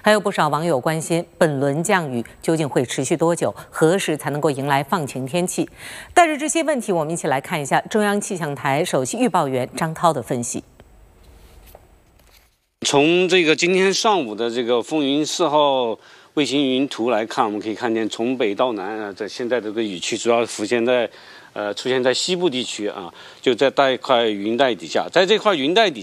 还有不少网友关心，本轮降雨究竟会持续多久？何时才能够迎来放晴天气？带着这些问题，我们一起来看一下中央气象台首席预报员张涛的分析。 从这个今天上午的这个风云4号卫星云图来看，我们可以看见从北到南在现在这个雨区主要出现在西部地区啊，就在一块云带底下，在这块云带底